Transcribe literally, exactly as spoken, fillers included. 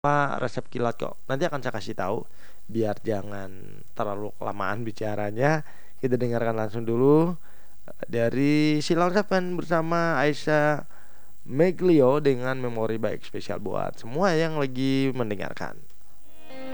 Pak, resep kilat kok. Nanti akan saya kasih tahu biar jangan terlalu kelamaan bicaranya. Kita dengarkan langsung dulu eh, dari Silang Seven bersama Aisyah Meglio dengan memori baik spesial buat semua yang lagi mendengarkan.